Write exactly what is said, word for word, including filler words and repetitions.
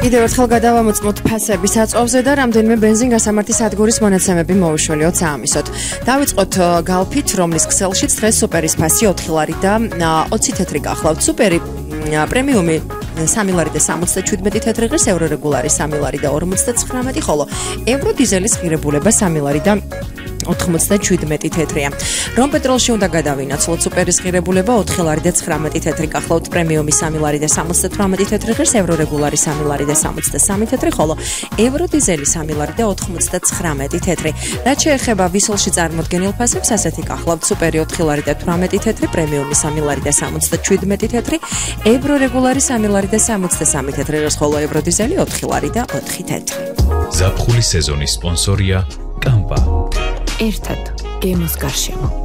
კიდევ ერთხელ გადავამოწმოთ ფასების აწვავზე და რამდენიმე ბენზინგასამართი სადგურის მონაცემები მოუშვლიოთ საამისოდ. დავიწყოთ გალფით, რომლის ქსელშიც დღეს სუპერის ფასი ოთხი ლარი და ოცი თეთრი გახლავთ. სუპერი პრემიუმი სამი ლარი და სამოცდაშვიდმეტი თეთრი ღირს, ევრო რეგულარი სამი ლარი და ორმოცდაცხრამეტი, ხოლო ევრო დიზელის ღირებულება სამი ლარი და ოთხმოცდაშვიდმეტი თეთრია. რომ პეტროლში უნდა გადავინაცვლოთ, სუპერის ღირებულება ოთხი ლარი და ცხრამეტი თეთრი გახლავთ, პრემიუმი სამი ლარი და სამოცდათვრამეტი თეთრი ღირს, ევრო რეგულარი სამი ლარი და სამოცდასამი თეთრი, ხოლო ევრო დიზელი სამი ლარი და ოთხმოცდაცხრამეტი თეთრი. რაც შეეხება ვისელში წარმოდგენილ ფასებს, ასეთი გახლავთ, სუპერი ოთხი ლარი და თვრამეტი თეთრი, პრემიუმი სამი ლარი და სამოცდაშვიდმეტი თეთრი, ევრო რეგულარი სამი ლარი და სამოცდასამი თეთრი ღირს, ხოლო ევრო დიზელი ოთხი ლარი და ოთხი თეთრი. ზაფხულის სეზონის სპონსორია კამპა. ერთად გემოს გარშემო.